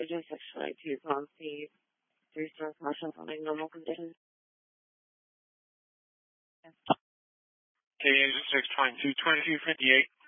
Agent 622, calm speed, 3-star caution following normal conditions. Okay, Agent 622, 2258.